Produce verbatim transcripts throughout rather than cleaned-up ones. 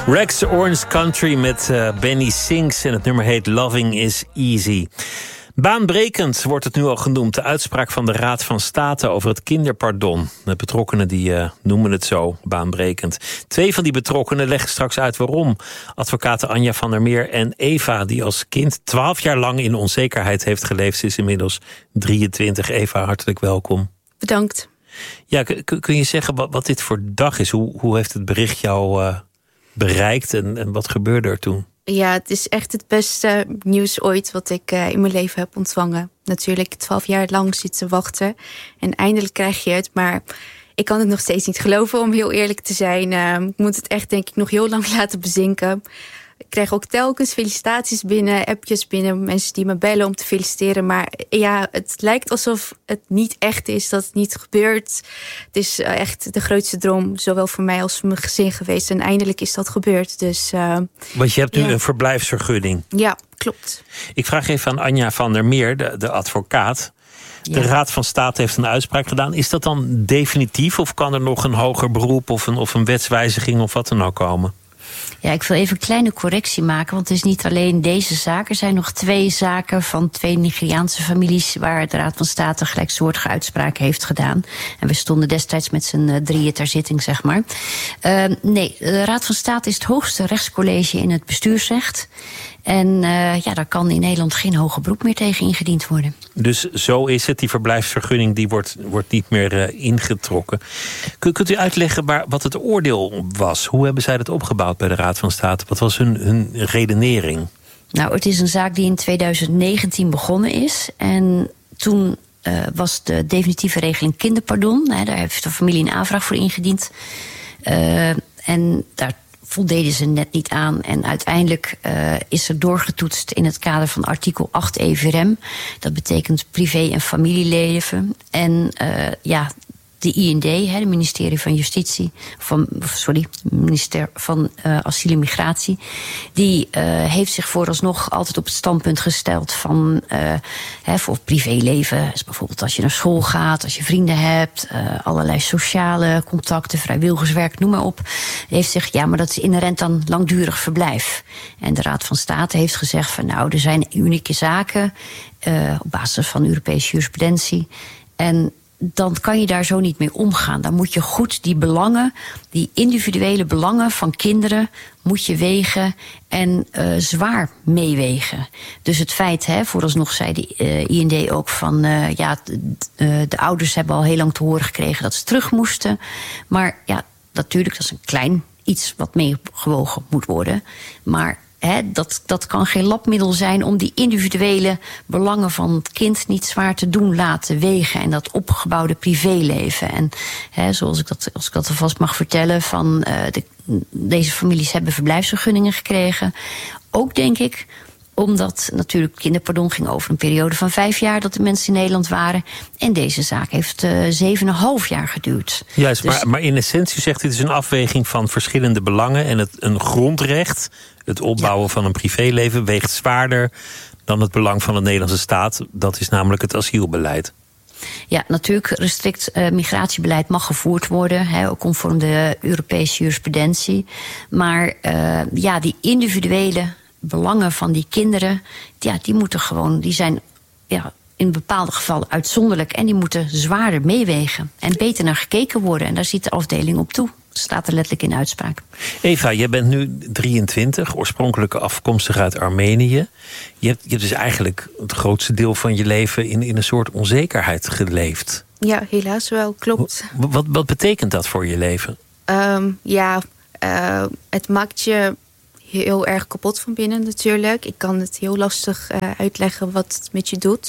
Rex Orange Country met uh, Benny Sings en het nummer heet Loving is Easy. Baanbrekend wordt het nu al genoemd. De uitspraak van de Raad van State over het kinderpardon. De betrokkenen die uh, noemen het zo, baanbrekend. Twee van die betrokkenen leggen straks uit waarom. Advocaten Anja van der Meer en Eva, die als kind twaalf jaar lang in onzekerheid heeft geleefd. Ze is inmiddels drieëntwintig. Eva, hartelijk welkom. Bedankt. Ja, kun, kun je zeggen wat, wat dit voor dag is? Hoe, hoe heeft het bericht jou uh, bereikt en, en wat gebeurde er toen? Ja, het is echt het beste nieuws ooit wat ik uh, in mijn leven heb ontvangen. Natuurlijk twaalf jaar lang zitten wachten. En eindelijk krijg je het, maar ik kan het nog steeds niet geloven, om heel eerlijk te zijn. Uh, ik moet het echt, denk ik, nog heel lang laten bezinken. Ik krijg ook telkens felicitaties binnen, appjes binnen, mensen die me bellen om te feliciteren. Maar ja, het lijkt alsof het niet echt is, dat het niet gebeurt. Het is echt de grootste droom, zowel voor mij als voor mijn gezin geweest. En eindelijk is dat gebeurd. Dus, uh, Want je hebt nu ja. een verblijfsvergunning. Ja, klopt. Ik vraag even aan Anja van der Meer, de, de advocaat. De Ja. Raad van State heeft een uitspraak gedaan. Is dat dan definitief of kan er nog een hoger beroep of een, of een wetswijziging of wat dan ook komen? Ja, ik wil even een kleine correctie maken, want het is niet alleen deze zaak. Er zijn nog twee zaken van twee Nigeriaanse families waar de Raad van State gelijksoortige uitspraken heeft gedaan. En we stonden destijds met z'n uh, drieën ter zitting, zeg maar. Uh, nee, de Raad van State is het hoogste rechtscollege in het bestuursrecht. En uh, ja, daar kan in Nederland geen hoger beroep meer tegen ingediend worden. Dus zo is het. Die verblijfsvergunning die wordt, wordt niet meer uh, ingetrokken. Kun, kunt u uitleggen waar, wat het oordeel was? Hoe hebben zij dat opgebouwd bij de Raad van State? Wat was hun, hun redenering? Nou, het is een zaak die in twintig negentien begonnen is. En toen uh, was de definitieve regeling kinderpardon. Hè, daar heeft de familie een aanvraag voor ingediend. Uh, en daar voldeden ze net niet aan. En uiteindelijk uh, is er doorgetoetst in het kader van artikel acht E V R M. Dat betekent privé- en familieleven. En uh, ja, de I N D, het ministerie van Justitie, van, sorry, ministerie van uh, Asiel en Migratie, die uh, heeft zich vooralsnog altijd op het standpunt gesteld van uh, hè, voor privéleven, dus bijvoorbeeld als je naar school gaat, als je vrienden hebt, uh, allerlei sociale contacten, vrijwilligerswerk, noem maar op, heeft zich, ja, maar dat is inherent aan langdurig verblijf. En de Raad van State heeft gezegd van nou, er zijn unieke zaken uh, op basis van Europese jurisprudentie. En dan kan je daar zo niet mee omgaan. Dan moet je goed die belangen, die individuele belangen van kinderen, moet je wegen en uh, zwaar meewegen. Dus het feit, hè, vooralsnog zei de uh, I N D ook van uh, ja, uh, de ouders hebben al heel lang te horen gekregen dat ze terug moesten. Maar ja, natuurlijk, dat is een klein iets wat meegewogen moet worden. Maar He, dat, dat kan geen labmiddel zijn om die individuele belangen van het kind niet zwaar te doen laten wegen. En dat opgebouwde privéleven. En he, zoals ik dat, als ik dat alvast mag vertellen, van uh, de, deze families hebben verblijfsvergunningen gekregen. Ook denk ik, omdat natuurlijk kinderpardon ging over een periode van vijf jaar dat de mensen in Nederland waren. En deze zaak heeft uh, zeven en een half jaar geduurd. Juist, dus, maar, maar in essentie zegt dit is een afweging van verschillende belangen. En het, een grondrecht, het opbouwen ja. van een privéleven, weegt zwaarder dan het belang van de Nederlandse staat. Dat is namelijk het asielbeleid. Ja, natuurlijk, restrict uh, migratiebeleid mag gevoerd worden, hè, ook conform de Europese jurisprudentie. Maar uh, ja, die individuele belangen van die kinderen, ja, die moeten gewoon, die zijn ja, in bepaalde gevallen uitzonderlijk en die moeten zwaarder meewegen en beter naar gekeken worden. En daar ziet de afdeling op toe. Dat staat er letterlijk in de uitspraak. Eva, jij bent nu drieëntwintig, oorspronkelijk afkomstig uit Armenië. Je hebt, je hebt dus eigenlijk het grootste deel van je leven in, in een soort onzekerheid geleefd. Ja, helaas wel, klopt. Wat, wat, wat betekent dat voor je leven? Um, ja, uh, het maakt je heel erg kapot van binnen natuurlijk. Ik kan het heel lastig uh, uitleggen wat het met je doet.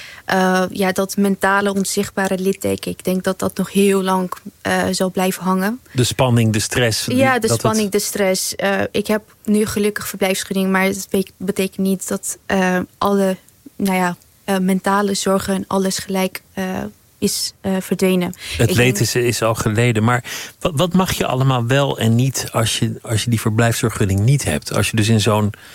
Uh, ja, dat mentale onzichtbare litteken. Ik denk dat dat nog heel lang uh, zal blijven hangen. De spanning, de stress. Ja, de dat spanning, het... de stress. Uh, ik heb nu gelukkig verblijfsvergunning, maar het betekent niet dat uh, alle nou ja, uh, mentale zorgen en alles gelijk uh, is uh, verdwenen. Het ik leed denk... is, is al geleden. Maar wat, wat mag je allemaal wel en niet als je, als je die verblijfsvergunning niet hebt? Als je dus in zo'n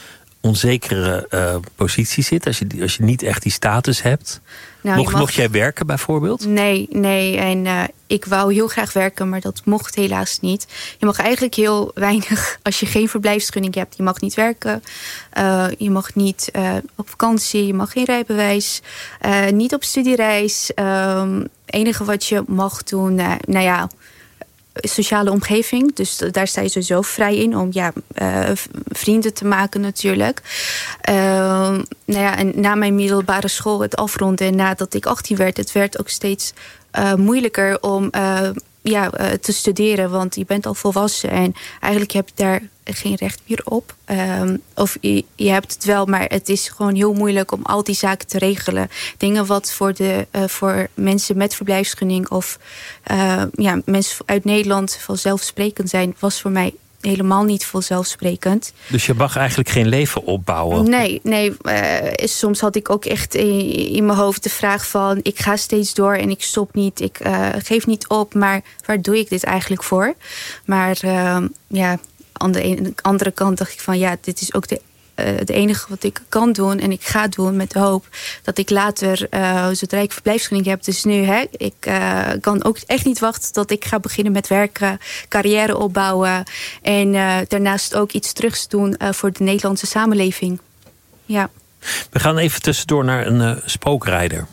onzekere uh, positie zit, als je, als je niet echt die status hebt. Nou, mocht, mag... mocht jij werken bijvoorbeeld? Nee, nee. En uh, ik wou heel graag werken, maar dat mocht helaas niet. Je mag eigenlijk heel weinig, als je geen verblijfsvergunning hebt. Je mag niet werken, uh, je mag niet uh, op vakantie, je mag geen rijbewijs, uh, niet op studiereis. Het uh, enige wat je mag doen, uh, nou ja, sociale omgeving. Dus daar sta je sowieso vrij in om ja, uh, vrienden te maken natuurlijk. Uh, nou ja, en na mijn middelbare school, het afronden en nadat ik achttien werd, het werd ook steeds uh, moeilijker om uh, ja, uh, te studeren, want je bent al volwassen en eigenlijk heb je daar geen recht meer op. Um, of je, je hebt het wel, maar het is gewoon heel moeilijk om al die zaken te regelen. Dingen wat voor, de, uh, voor mensen met verblijfsvergunning of uh, ja, mensen uit Nederland vanzelfsprekend zijn, was voor mij helemaal niet vanzelfsprekend. Dus je mag eigenlijk geen leven opbouwen? Nee, nee. Uh, soms had ik ook echt in, in mijn hoofd de vraag van, ik ga steeds door en ik stop niet. Ik uh, geef niet op, maar waar doe ik dit eigenlijk voor? Maar uh, ja, aan de andere kant dacht ik van, ja, dit is ook de Uh, het enige wat ik kan doen en ik ga doen met de hoop dat ik later, uh, zodra ik verblijfsvergunning heb, dus nu, hè, ik uh, kan ook echt niet wachten tot ik ga beginnen met werken, carrière opbouwen en uh, daarnaast ook iets terugs doen uh, voor de Nederlandse samenleving. Ja. We gaan even tussendoor naar een uh, spookrijder.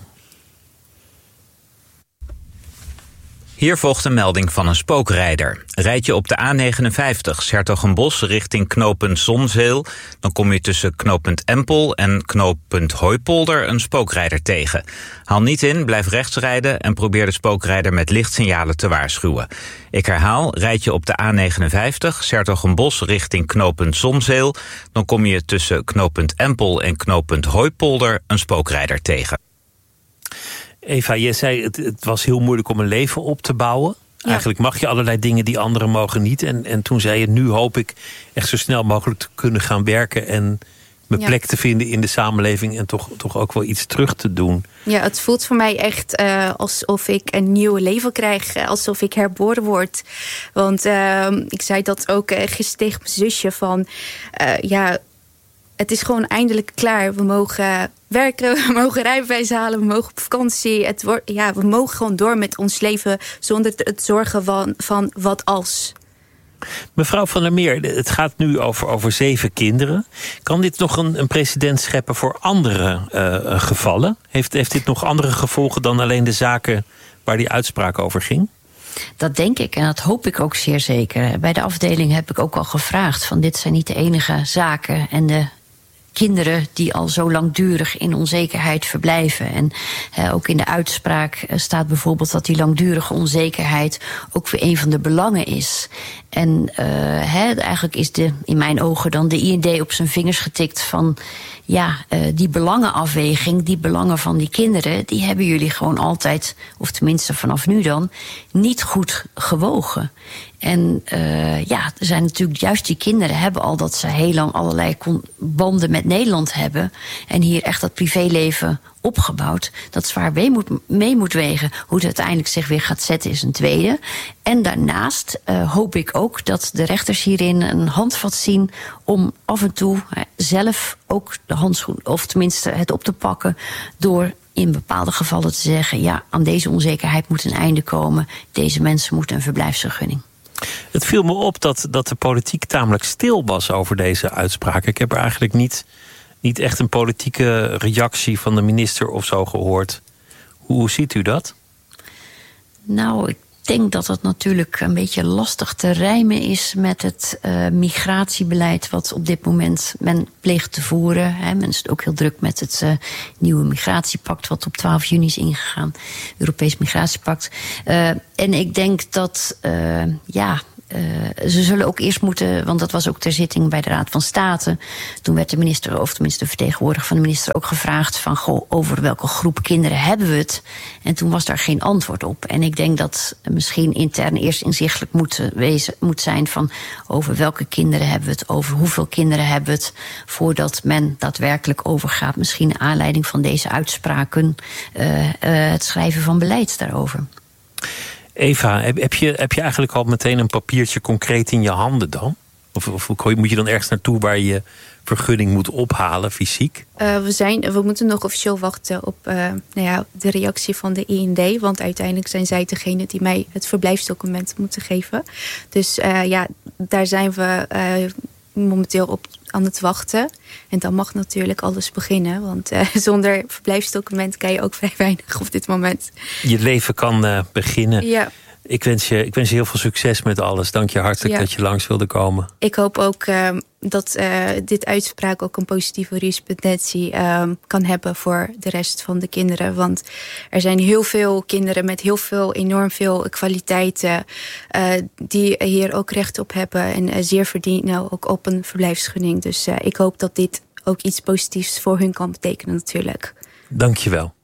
Hier volgt een melding van een spookrijder. Rijd je op de A negenenvijftig 's-Hertogenbosch richting knooppunt Zonzeel, dan kom je tussen knooppunt Empel en knooppunt Hooipolder een spookrijder tegen. Haal niet in, blijf rechts rijden en probeer de spookrijder met lichtsignalen te waarschuwen. Ik herhaal, rijd je op de A negenenvijftig 's-Hertogenbosch richting knooppunt Zonzeel, dan kom je tussen knooppunt Empel en knooppunt Hooipolder een spookrijder tegen. Eva, je zei het, het was heel moeilijk om een leven op te bouwen. Ja. Eigenlijk mag je allerlei dingen die anderen mogen niet. En, en toen zei je, nu hoop ik echt zo snel mogelijk te kunnen gaan werken en mijn ja. plek te vinden in de samenleving en toch, toch ook wel iets terug te doen. Ja, het voelt voor mij echt uh, alsof ik een nieuw leven krijg. Alsof ik herboren word. Want uh, ik zei dat ook uh, gisteren tegen mijn zusje van, Uh, ja, het is gewoon eindelijk klaar. We mogen werken, we mogen rijbewijs halen, we mogen op vakantie. Het wordt, ja, we mogen gewoon door met ons leven zonder het zorgen van, van wat als. Mevrouw Van der Meer, het gaat nu over, over zeven kinderen. Kan dit nog een, een precedent scheppen voor andere uh, gevallen? Heeft, heeft dit nog andere gevolgen dan alleen de zaken waar die uitspraak over ging? Dat denk ik en dat hoop ik ook zeer zeker. Bij de afdeling heb ik ook al gevraagd van dit zijn niet de enige zaken en de kinderen die al zo langdurig in onzekerheid verblijven. En uh, ook in de uitspraak uh, staat bijvoorbeeld dat die langdurige onzekerheid ook weer een van de belangen is. En uh, he, eigenlijk is de, in mijn ogen dan de I N D op zijn vingers getikt van ja, uh, die belangenafweging, die belangen van die kinderen, die hebben jullie gewoon altijd, of tenminste vanaf nu dan, niet goed gewogen. En uh, ja, er zijn natuurlijk juist die kinderen hebben al dat ze heel lang allerlei banden met Nederland hebben en hier echt dat privéleven opgebouwd, dat zwaar mee moet, mee moet wegen. Hoe het uiteindelijk zich weer gaat zetten is een tweede. En daarnaast uh, hoop ik ook dat de rechters hierin een handvat zien om af en toe uh, zelf ook de handschoen, of tenminste het op te pakken door in bepaalde gevallen te zeggen, ja, aan deze onzekerheid moet een einde komen. Deze mensen moeten een verblijfsvergunning. Het viel me op dat, dat de politiek tamelijk stil was over deze uitspraak. Ik heb er eigenlijk niet, niet echt een politieke reactie van de minister of zo gehoord. Hoe ziet u dat? Nou, ik denk dat het natuurlijk een beetje lastig te rijmen is met het uh, migratiebeleid wat op dit moment men pleegt te voeren. Hè. Men is ook heel druk met het uh, nieuwe migratiepact wat op twaalf juni is ingegaan. Europees migratiepact. Uh, en ik denk dat, uh, ja, Uh, ze zullen ook eerst moeten, want dat was ook ter zitting bij de Raad van State. Toen werd de minister, of tenminste de vertegenwoordiger van de minister, ook gevraagd van, goh, over welke groep kinderen hebben we het? En toen was daar geen antwoord op. En ik denk dat misschien intern eerst inzichtelijk moet, wezen, moet zijn van over welke kinderen hebben we het, over hoeveel kinderen hebben we het, voordat men daadwerkelijk overgaat, misschien naar aanleiding van deze uitspraken, uh, uh, het schrijven van beleid daarover. Eva, heb je, heb je eigenlijk al meteen een papiertje concreet in je handen dan? Of, of moet je dan ergens naartoe waar je vergunning moet ophalen, fysiek? Uh, we, zijn, we moeten nog officieel wachten op uh, nou ja, de reactie van de I N D. Want uiteindelijk zijn zij degene die mij het verblijfsdocument moeten geven. Dus uh, ja, daar zijn we uh, momenteel op aan het wachten. En dan mag natuurlijk alles beginnen. Want uh, zonder verblijfsdocument kan je ook vrij weinig op dit moment. Je leven kan uh, beginnen. Ja. Ik wens, je, ik wens je heel veel succes met alles. Dank je hartelijk ja. dat je langs wilde komen. Ik hoop ook uh, dat uh, dit uitspraak ook een positieve jurisprudentie uh, kan hebben voor de rest van de kinderen. Want er zijn heel veel kinderen met heel veel, enorm veel kwaliteiten uh, die hier ook recht op hebben en uh, zeer verdienen ook op een verblijfsvergunning. Dus uh, ik hoop dat dit ook iets positiefs voor hun kan betekenen natuurlijk. Dank je wel.